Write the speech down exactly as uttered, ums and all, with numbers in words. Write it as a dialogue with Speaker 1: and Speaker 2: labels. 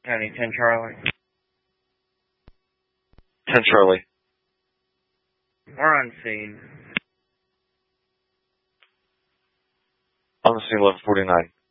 Speaker 1: County ten Charlie.
Speaker 2: ten Charlie.
Speaker 1: We're on scene.
Speaker 2: On the scene eleven forty-nine.